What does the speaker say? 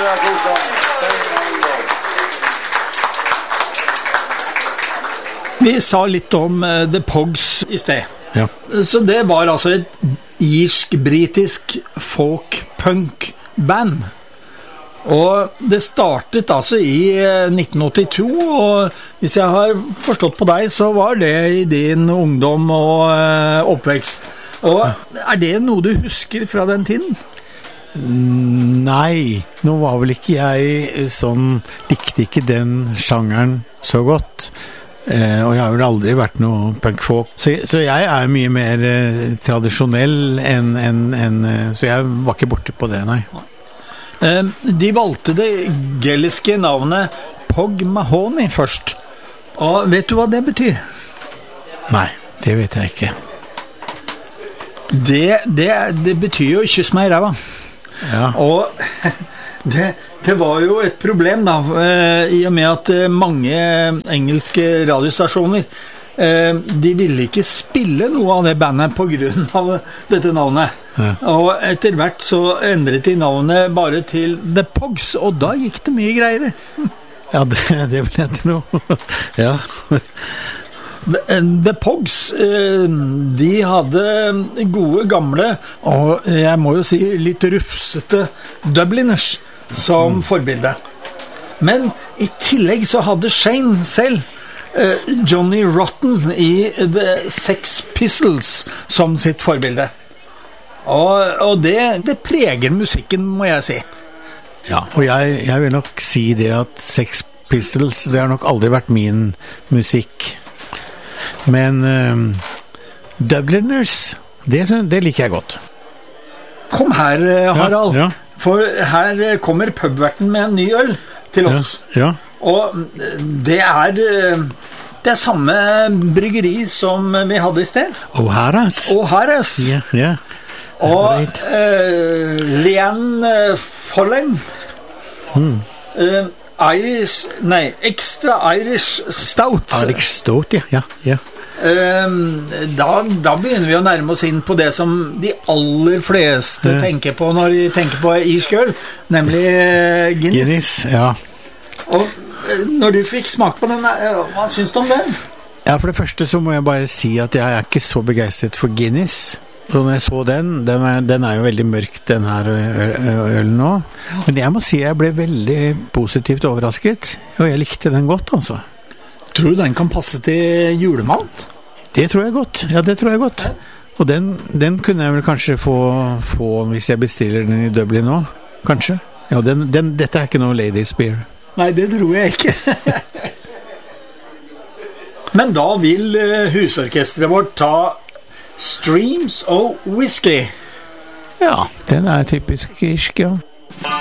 Vi sa litt om The Pogs I sted. Ja. Så det var altså et irsk-britisk folk-punk-band. Og det startet altså I 1982, og hvis jeg har forstått på deg, så var det I din ungdom og oppvekst. Og det noe du husker fra den tiden? Nei, nå var vel ikke jeg sånn, likte ikke den sjangeren så godt. Og jeg har vel aldri vært noe punkfolk. Så jeg mye mer tradisjonell så jeg var ikke borte på det, nei. De valgte det geliske navnet Pog Mahoney først. Og vet du hva det betyr? Nei, det vet jeg ikke. Det betyr jo kyss meg I ræva. Ja. Og det var jo et problem da, I og med at mange engelske radiostasjoner de ville ikke spille noe av det bandet på grunn av dette navnet. Ja. Og etter hvert så endret de navnet bare til The Pogs, og da gikk det mye greier. Ja, det vil jeg tro. Ja. The Pogs, de hadde gode gamle, og jeg må jo si litt rufsete Dubliners som forbilde. Men I tillegg så hadde Shane selv Johnny Rotten I The Sex Pistols som sitt forbilde. Og det preger musikken, må jeg si. Ja, og jeg vil nok si det at Sex Pistols, det har nok aldri vært min musikk. Men Dubliners, det liker jeg godt. Kom her, Harald. Ja. For her kommer pubverten med en ny øl til oss. Ja. Og det samme bryggeri som vi hadde I sted. O'Hara's. Ja. Og Leanne Follen. Extra Irish Stout. Irish Stout, ja. Da begynner vi å nærme oss inn på det som de aller fleste tenker på når de tenker på irsk øl, nemlig Guinness. Ja. Og når du fikk smak på den, hva synes du om den? Ja, for det første så må jeg bare si at jeg ikke så begeistret for Guinness. Så når jeg så den jo veldig mørk, den her ølen nå. Men jeg må si jeg ble veldig positivt overrasket, og jeg likte den godt, altså. Tror du den kan passe til julemat? Det tror jeg godt, det tror jeg godt. Og den kunne jeg vel kanskje få hvis jeg bestiller den I Dublin nå, kanskje. Ja, dette ikke noe Ladies Beer. Nei, det tror jeg ikke. Men da vil husorkestret vårt ta Streams of Whiskey. Ja, den typisk irsk, ja.